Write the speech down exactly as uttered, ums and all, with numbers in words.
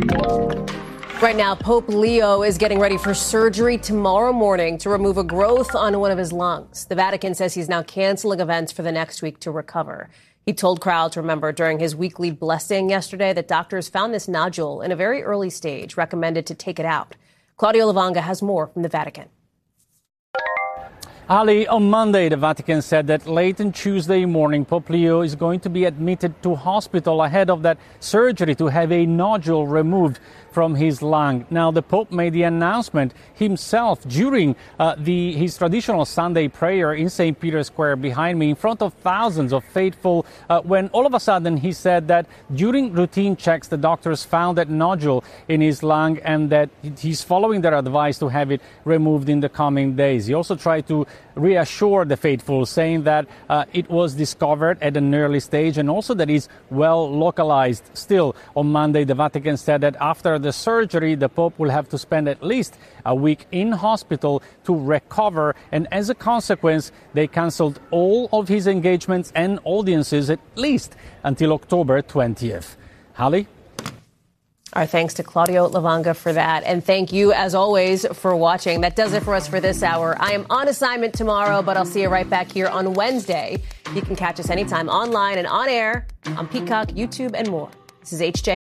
Right now, Pope Leo is getting ready for surgery tomorrow morning to remove a growth on one of his lungs. The Vatican says he's now canceling events for the next week to recover. He told crowds, remember, during his weekly blessing yesterday that doctors found this nodule in a very early stage, recommended to take it out. Claudio Lavanga has more from the Vatican. Ali, on Monday, the Vatican said that late on Tuesday morning, Pope Leo is going to be admitted to hospital ahead of that surgery to have a nodule removed from his lung. Now, the Pope made the announcement himself during uh, the his traditional Sunday prayer in Saint Peter's Square behind me in front of thousands of faithful uh, when all of a sudden he said that during routine checks, the doctors found that nodule in his lung and that he's following their advice to have it removed in the coming days. He also tried to reassure the faithful, saying that uh, it was discovered at an early stage and also that it's well localized. Still, on Monday, the Vatican said that after the surgery, the Pope will have to spend at least a week in hospital to recover. And as a consequence, they cancelled all of his engagements and audiences at least until October twentieth. Holly? Our thanks to Claudio Lavanga for that. And thank you, as always, for watching. That does it for us for this hour. I am on assignment tomorrow, but I'll see you right back here on Wednesday. You can catch us anytime online and on air, on Peacock, YouTube, and more. This is H J.